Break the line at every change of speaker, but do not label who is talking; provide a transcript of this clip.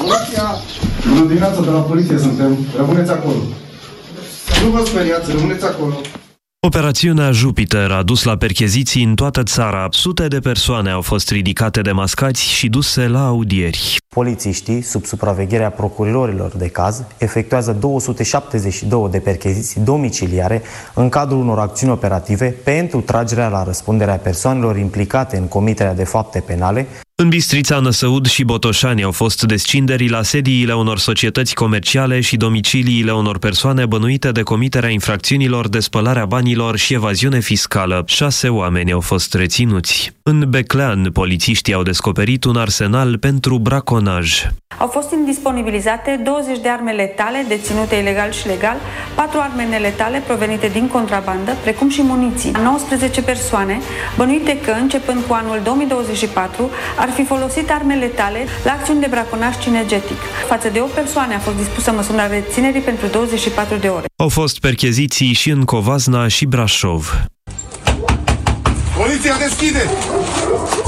Poliția! Bună dimineața, de la poliție suntem. Rămâneți acolo. Nu vă speriați, rămâneți acolo.
Operațiunea Jupiter a dus la percheziții în toată țara. Sute de persoane au fost ridicate de mascați și duse la audieri.
Polițiștii, sub supravegherea procurorilor de caz, efectuează 272 de percheziții domiciliare în cadrul unor acțiuni operative pentru tragerea la răspunderea persoanelor implicate în comiterea de fapte penale.
În Bistrița, Năsăud și Botoșani au fost descinderi la sediile unor societăți comerciale și domiciliile unor persoane bănuite de comiterea infracțiunilor de spălare a banilor și evaziune fiscală. 6 oameni au fost reținuți. În Beclean, polițiștii au descoperit un arsenal pentru braconaj.
Au fost indisponibilizate 20 de arme letale deținute ilegal și legal, 4 arme neletale provenite din contrabandă, precum și muniții. 19 persoane bănuite că, începând cu anul 2024, ar fi folosit arme letale la acțiuni de braconaj cinegetic. Față de 8 persoane a fost dispusă măsura reținerii pentru 24 de ore.
Au fost percheziții și în Covasna și Brașov.
Poliția deschide!